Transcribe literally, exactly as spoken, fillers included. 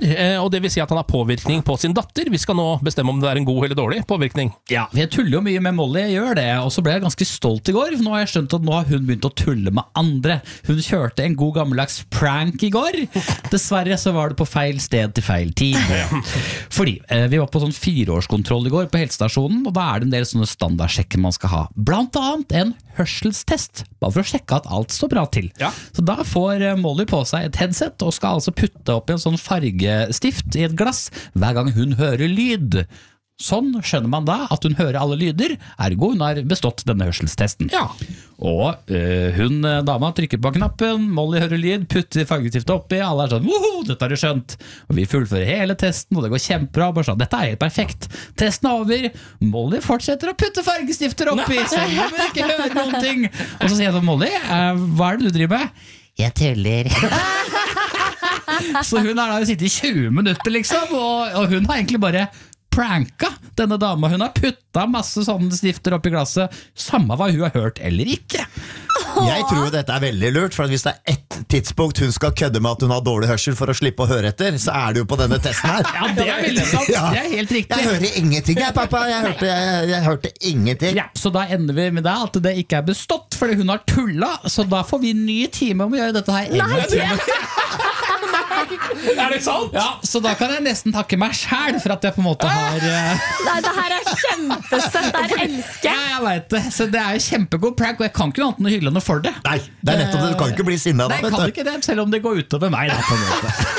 her, og det vil si at han har påvirkning på sin datter. Vi skal nå bestemme om det er en god eller dårlig påvirkning. Ja, jeg tuller jo mye med Molly, jeg gjør det, og så ble jeg ganske stolt i går, for nå har jeg skjønt at nå har hun begynt å tulle med andre. Hun kjørte en god gammeldags prank i går. Dessverre så var det på feil sted til feil tid. Fordi eh, vi var på sånn fireårskontroll i går på helsestasjonen, og da er det en del sånne standardsjekker man skal ha. Blant annet en hørselstest, bare for å sjekke at alt står bra til. Ja. Så da får Molly på seg et headset og skal altså putte opp i en sånn fargestift i et glass hver gang hun hører lyd. Sånn skjønner man da at hun hører alle lyder, ergo hun har bestått denne hørselstesten. Ja. Og øh, hun, dama, trykker på knappen, Molly hører lyd, putter fargestiftet oppi, alle er sånn, woho, dette har du skjønt. Og vi fullfører hele testen, og det går kjempebra, bare sånn, dette er helt perfekt. Testen er over, Molly fortsetter å putte fargestifter oppi, selv om hun ikke hører noen ting. Og så sier jeg til Molly, eh, hva er det du driver med? Jeg tuller. Så hun har da sittet i tjue minutter liksom, og, og hun har egentlig bare pranka denne dama. Hun har putta masse sånne stifter opp i glasset, samme hva hun har hørt eller ikke. Jeg tror jo dette er veldig lurt, for hvis det er ett tidspunkt hun skal kødde med at hun har dårlig hørsel for å slippe å høre etter, så er det jo på denne testen her. Ja, det er veldig sant. Ja. Det er helt riktig. Jeg hører ingenting, jeg, pappa. Jeg hørte, jeg, jeg hørte ingenting. Ja, så da ender vi med det at det ikke er bestått, fordi hun har tulla, så da får vi en ny time om å gjøre dette her. Nei! Er det sant? Ja, så da kan jeg nesten takke meg selv for at jeg på en måte har uh... Nei, det her er kjempesøtt, det her elsker Ja, jeg vet det, så det er jo kjempegod prank, og jeg kan ikke noe annet enn å hylle henne for det. Nei, det er nettopp det. Du kan ikke bli sinna da, Nei, jeg kan ikke det, selv om det går utover meg da, på en måte.